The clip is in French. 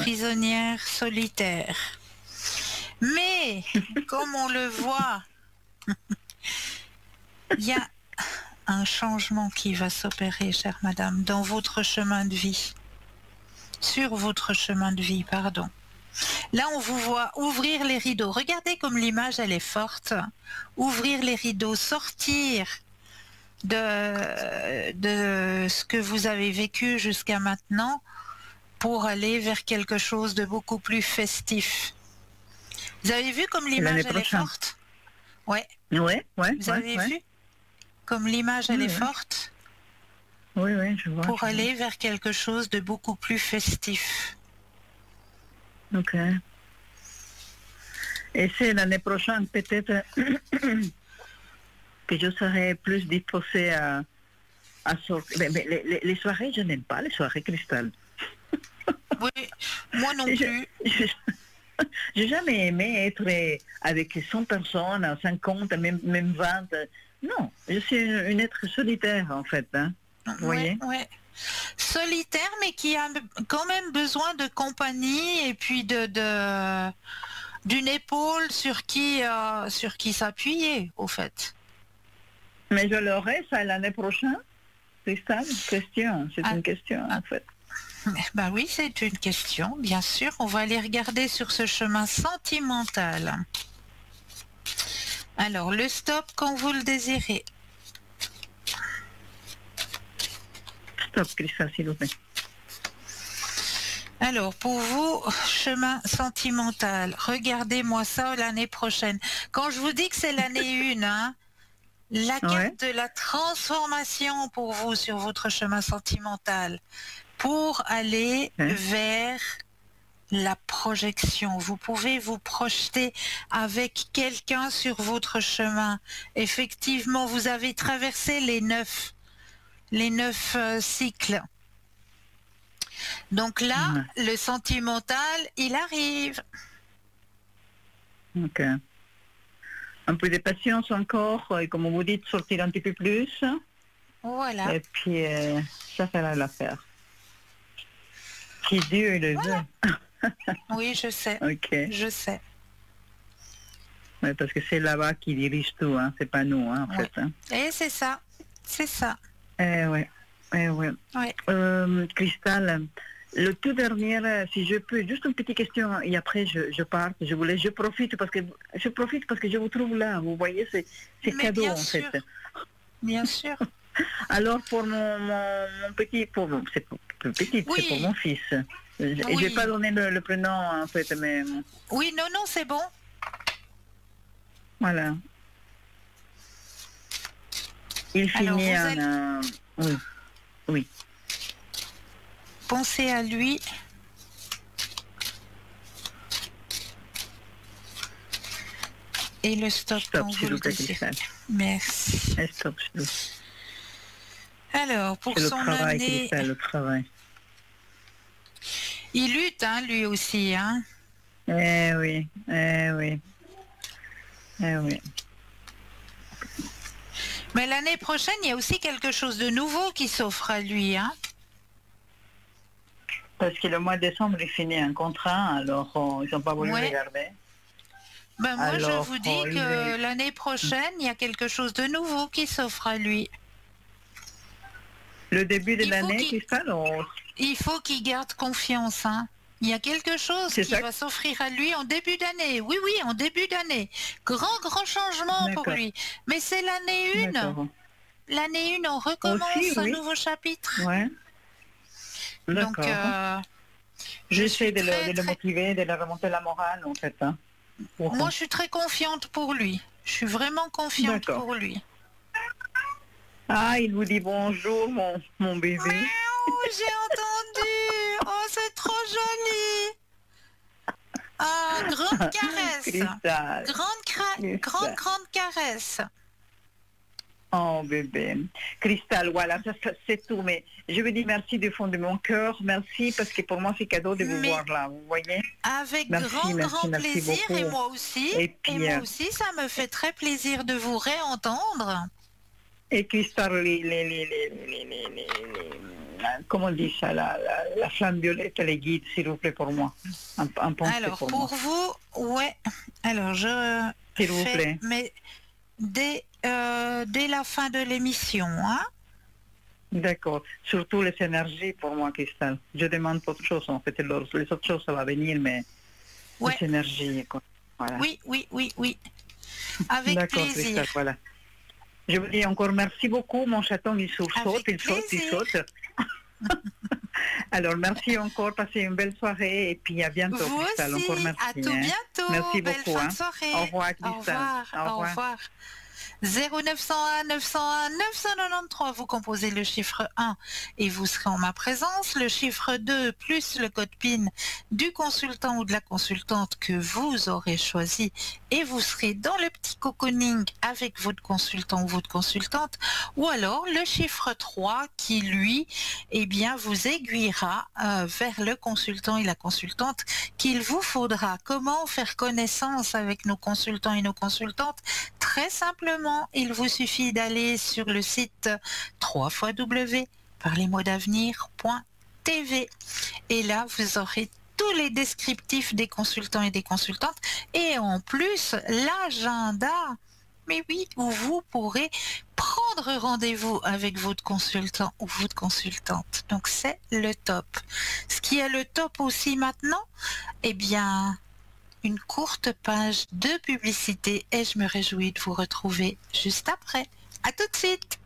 prisonnière solitaire. Mais, comme on le voit, il y a un changement qui va s'opérer, chère madame, dans votre chemin de vie. Sur votre chemin de vie, pardon. Là, on vous voit ouvrir les rideaux. Regardez comme l'image, elle est forte. Ouvrir les rideaux, sortir de ce que vous avez vécu jusqu'à maintenant pour aller vers quelque chose de beaucoup plus festif. Vous avez vu comme l'image, elle est forte? Ouais. Ouais. Vous avez vu comme l'image, elle est forte? Oui, je vois. Pour aller vers quelque chose de beaucoup plus festif. Ok. Et c'est l'année prochaine peut-être que je serai plus disposée à sortir. Mais les soirées, je n'aime pas les soirées cristal. Oui, moi non plus. J'ai jamais aimé être avec 100 personnes, 50, même 20. Non, je suis une être solitaire en fait. Hein. Vous voyez? Ouais. Solitaire, mais qui a quand même besoin de compagnie et puis d'une épaule sur qui s'appuyer, au fait. Mais je l'aurai ça l'année prochaine. C'est ça une question. C'est une question en fait. Ben oui, c'est une question, bien sûr. On va aller regarder sur ce chemin sentimental. Alors, le stop quand vous le désirez. Stop, Christa, s'il vous plaît. Alors, pour vous, chemin sentimental, regardez-moi ça l'année prochaine. Quand je vous dis que c'est l'année 1, hein, la carte de la transformation pour vous sur votre chemin sentimental, pour aller vers la projection. Vous pouvez vous projeter avec quelqu'un sur votre chemin. Effectivement, vous avez traversé les 9 cycles. Donc là, le sentimental, il arrive. Ok. Un peu de patience encore, et comme vous dites, sortir un petit peu plus. Voilà. Et puis, ça fera l'affaire. Si Dieu le veut. Oui, je sais. Ok. Je sais. Ouais, parce que c'est là-bas qui dirige tout, hein. C'est pas nous, hein, en fait. Hein. Et c'est ça. C'est ça. Ouais. Cristal, le tout dernier, si je peux, juste une petite question, et après je pars, je profite parce que je vous trouve là, vous voyez, c'est cadeau en fait. Bien sûr. Alors pour mon petit, c'est pour mon fils. Je ne vais pas donner le prénom en fait, mais... Oui, non, c'est bon. Voilà. Il finit en... Oui. Pensez à lui. Et le stop quand vous le désirez. Merci. Stop, alors, pour son année... le travail. Il lutte, hein, lui aussi, hein. Oui. Mais l'année prochaine, il y a aussi quelque chose de nouveau qui s'offre à lui, hein. Parce que le mois de décembre, il finit un contrat, alors ils n'ont pas voulu le garder. Ben moi, je vous dis que l'année prochaine, il y a quelque chose de nouveau qui s'offre à lui. Le début de l'année, il faut qu'il garde confiance, hein. Il y a quelque chose qui va s'offrir à lui en début d'année. Oui, en début d'année. Grand changement pour lui. Mais c'est l'année 1. L'année 1, on recommence un nouveau chapitre. Ouais. Donc, j'essaie de le motiver, de le remonter la morale, en fait. Hein. Moi, je suis très confiante pour lui. Je suis vraiment confiante pour lui. Ah, il vous dit bonjour, mon bébé. Miaou, j'ai entendu. Oh, c'est trop joli. Ah, grande caresse. Grande caresse. Oh, bébé. Cristal, voilà, ça, c'est tout. Mais je vous dis merci du fond de mon cœur. Merci, parce que pour moi, c'est cadeau de vous voir là, vous voyez. Avec grand plaisir, beaucoup. Et moi aussi, ça me fait très plaisir de vous réentendre. Et Cristal, comment on dit ça, la flamme violette, les guides, s'il vous plaît, pour moi. Un pensée Alors, pour pour moi. vous, ouais. Alors, je S'il vous fais, plaît. mais dès la fin de l'émission, hein. D'accord. Surtout les énergies pour moi, Cristal. Je demande autre chose, en fait. Les autres choses, ça va venir, mais Ouais. les énergies, quoi. Voilà. Oui. Avec D'accord, plaisir. Cristal, voilà. Je vous dis encore merci beaucoup. Mon chaton, il saute, Avec il saute, il plaisir. saute. Alors, merci encore. Passez une belle soirée et puis à bientôt, Vous Cristal. aussi, Encore merci. à tout bientôt. Merci Belle beaucoup. fin de soirée. Au revoir, Cristal. Au revoir. Au revoir. 0901 901 993, vous composez le chiffre 1 et vous serez en ma présence. Le chiffre 2 plus le code PIN du consultant ou de la consultante que vous aurez choisi et vous serez dans le petit cocooning avec votre consultant ou votre consultante. Ou alors le chiffre 3 qui lui, eh bien, vous aiguillera vers le consultant et la consultante qu'il vous faudra. Comment faire connaissance avec nos consultants et nos consultantes? Très simplement, il vous suffit d'aller sur le site www.parlezmoi-d'avenir.tv et là, vous aurez tous les descriptifs des consultants et des consultantes et en plus, l'agenda. Mais oui, où vous pourrez prendre rendez-vous avec votre consultant ou votre consultante. Donc, c'est le top. Ce qui est le top aussi maintenant, eh bien, une courte page de publicité et je me réjouis de vous retrouver juste après. À tout de suite!